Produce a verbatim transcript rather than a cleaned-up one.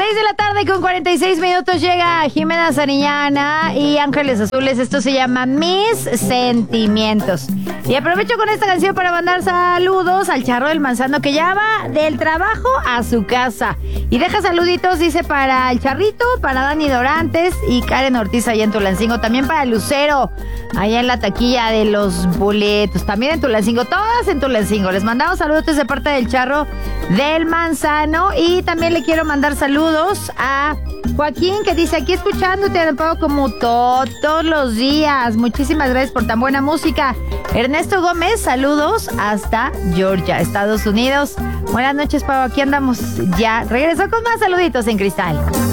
seis de la tarde con cuarenta y seis minutos llega Jimena Sariñana y Ángeles Azules. Esto se llama Mis Sentimientos. Y aprovecho con esta canción para mandar saludos al Charro del Manzano, que ya va del trabajo a su casa. Y deja saluditos, dice, para el Charrito, para Dani Dorantes y Karen Ortiz allá en Tulancingo. También para Lucero, allá en la taquilla de los boletos. También en Tulancingo, todas en Tulancingo. Les mandamos saludos de parte del Charro del Manzano. Y también le quiero mandar saludos a Joaquín, que dice, aquí escuchándote de nuevo como todos los días. Muchísimas gracias por tan buena música. Ernesto Gómez, saludos hasta Georgia, Estados Unidos. Buenas noches, Pau, aquí andamos ya. Regreso con más saluditos en Cristal.